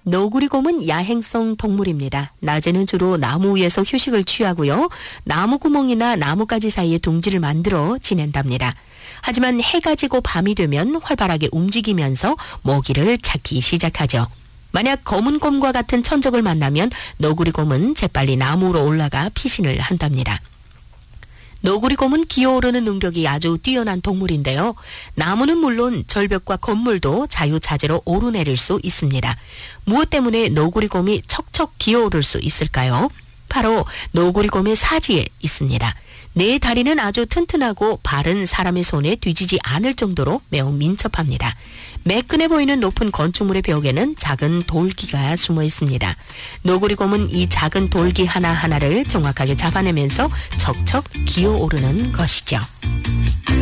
너구리곰은 야행성 동물입니다. 낮에는 주로 나무 위에서 휴식을 취하고요. 나무 구멍이나 나뭇가지 사이에 둥지를 만들어 지낸답니다. 하지만 해가 지고 밤이 되면 활발하게 움직이면서 먹이를 찾기 시작하죠. 만약 검은 곰과 같은 천적을 만나면 너구리곰은 재빨리 나무로 올라가 피신을 한답니다. 너구리곰은 기어오르는 능력이 아주 뛰어난 동물인데요. 나무는 물론 절벽과 건물도 자유자재로 오르내릴 수 있습니다. 무엇 때문에 너구리곰이 척척 기어오를 수 있을까요? 바로 너구리곰의 사지에 있습니다. 네 다리는 아주 튼튼하고 발은 사람의 손에 뒤지지 않을 정도로 매우 민첩합니다. 매끈해 보이는 높은 건축물의 벽에는 작은 돌기가 숨어 있습니다. 너구리곰은 이 작은 돌기 하나하나를 정확하게 잡아내면서 척척 기어오르는 것이죠.